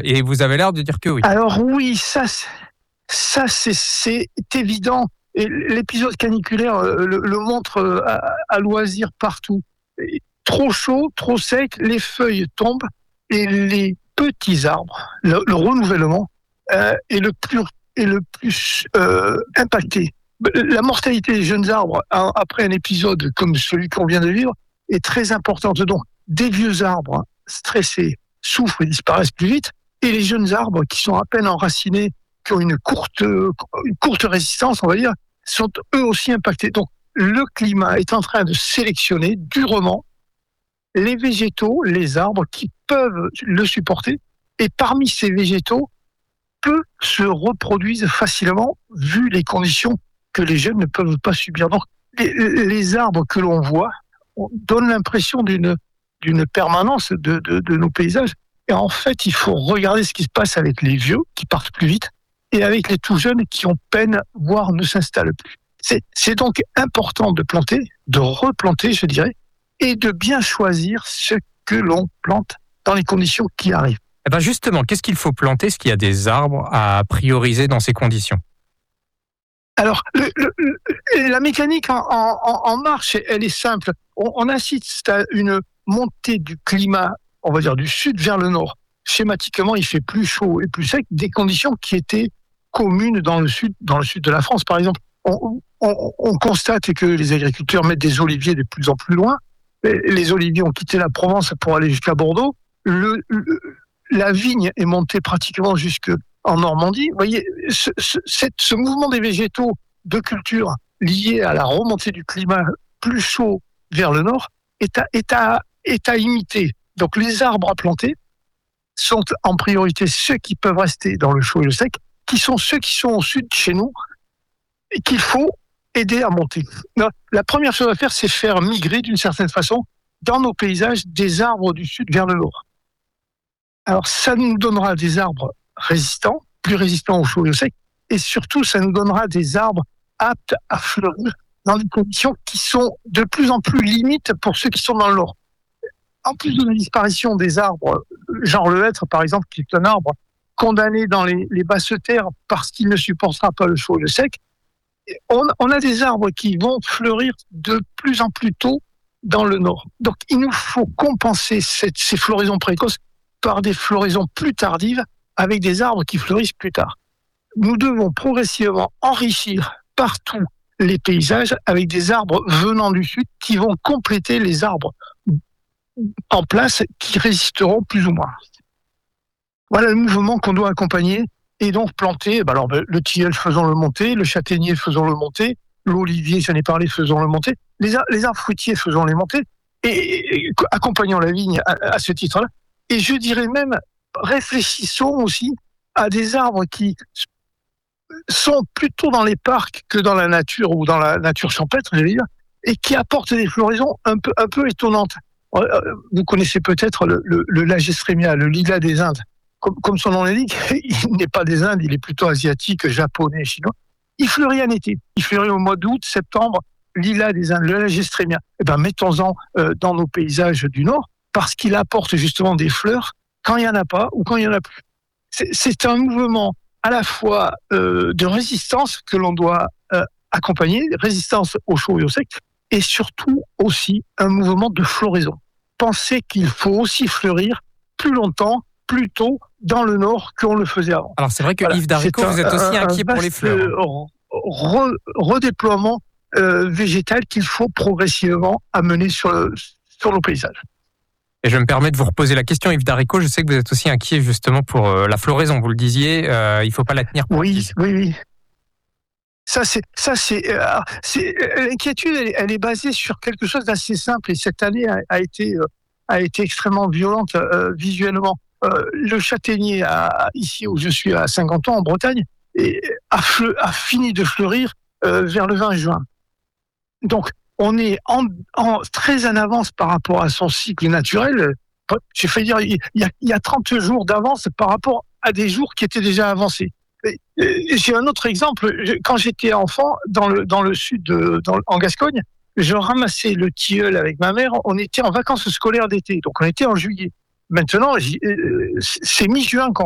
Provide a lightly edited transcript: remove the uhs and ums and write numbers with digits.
Et vous avez l'air de dire que oui. Alors oui, c'est évident. Et l'épisode caniculaire le montre à loisir partout. Et trop chaud, trop sec, les feuilles tombent et les petits arbres, le renouvellement est le plus impacté. La mortalité des jeunes arbres après un épisode comme celui qu'on vient de vivre est très importante. Donc, des vieux arbres stressés souffrent et disparaissent plus vite, et les jeunes arbres qui sont à peine enracinés, qui ont une courte résistance, on va dire, sont eux aussi impactés. Donc, le climat est en train de sélectionner durement les végétaux, les arbres qui peuvent le supporter, et parmi ces végétaux, peu se reproduisent facilement vu les conditions que les jeunes ne peuvent pas subir. Donc, les arbres que l'on voit donnent l'impression d'une permanence de nos paysages. Et en fait, il faut regarder ce qui se passe avec les vieux, qui partent plus vite, et avec les tout jeunes qui ont peine, voire ne s'installent plus. C'est donc important de planter, de replanter, je dirais, et de bien choisir ce que l'on plante dans les conditions qui arrivent. Eh ben justement, qu'est-ce qu'il faut planter? Est-ce qu'il y a des arbres à prioriser dans ces conditions? Alors, la mécanique en marche, elle est simple. On assiste à une montée du climat, on va dire du sud vers le nord. Schématiquement, il fait plus chaud et plus sec, des conditions qui étaient communes dans le sud de la France, par exemple. On constate que les agriculteurs mettent des oliviers de plus en plus loin. Les oliviers ont quitté la Provence pour aller jusqu'à Bordeaux. La vigne est montée pratiquement jusque en Normandie. Vous voyez, ce mouvement des végétaux de culture lié à la remontée du climat plus chaud vers le nord est à imiter. Donc les arbres à planter sont en priorité ceux qui peuvent rester dans le chaud et le sec, qui sont ceux qui sont au sud chez nous et qu'il faut aider à monter. La première chose à faire, c'est faire migrer d'une certaine façon dans nos paysages des arbres du sud vers le nord. Alors ça nous donnera des arbres résistants, plus résistants au chaud et au sec, et surtout ça nous donnera des arbres aptes à fleurir dans des conditions qui sont de plus en plus limites pour ceux qui sont dans le nord. En plus de la disparition des arbres, genre le hêtre par exemple, qui est un arbre condamné dans les basses terres parce qu'il ne supportera pas le chaud et le sec, on a des arbres qui vont fleurir de plus en plus tôt dans le nord. Donc il nous faut compenser ces floraisons précoces par des floraisons plus tardives avec des arbres qui fleurissent plus tard. Nous devons progressivement enrichir partout les paysages avec des arbres venant du sud qui vont compléter les arbres en place qui résisteront plus ou moins. Voilà le mouvement qu'on doit accompagner et donc planter. Le tilleul, faisons-le monter, le châtaignier, faisons-le monter, l'olivier, j'en ai parlé, faisons-le monter, les arbres fruitiers, faisons-les monter, et accompagnons la vigne à ce titre-là. Et je dirais même, réfléchissons aussi à des arbres qui sont plutôt dans les parcs que dans la nature ou dans la nature champêtre, je vais dire, et qui apportent des floraisons un peu étonnantes. Vous connaissez peut-être le Lagestrémia, le lilas des Indes. Comme son nom l'indique, il n'est pas des Indes, il est plutôt asiatique, japonais, chinois. Il fleurit en été. Il fleurit au mois d'août, septembre, lilas des Indes, le Lagestrémia. Mettons-en dans nos paysages du Nord, parce qu'il apporte justement des fleurs quand il n'y en a pas ou quand il n'y en a plus. C'est un mouvement à la fois de résistance que l'on doit accompagner, résistance au chaud et au sec, et surtout aussi un mouvement de floraison. Pensez qu'il faut aussi fleurir plus longtemps, plus tôt, dans le Nord qu'on le faisait avant. Alors c'est vrai que Yves Darico, vous êtes aussi inquiet pour les fleurs. Redéploiement végétal qu'il faut progressivement amener sur nos paysages. Et je me permets de vous reposer la question, Yves Darico, je sais que vous êtes aussi inquiet justement pour la floraison, vous le disiez, il ne faut pas la tenir pour Oui. L'inquiétude, elle est basée sur quelque chose d'assez simple, et cette année a été extrêmement violente visuellement. Le châtaignier, ici où je suis à Saint-Quentin, en Bretagne, a fini de fleurir vers le 20 juin. Donc, on est très en avance par rapport à son cycle naturel. J'ai failli dire, il y a 30 jours d'avance par rapport à des jours qui étaient déjà avancés. J'ai un autre exemple. Quand j'étais enfant, dans le sud, en Gascogne, je ramassais le tilleul avec ma mère. On était en vacances scolaires d'été, donc on était en juillet. Maintenant, c'est mi-juin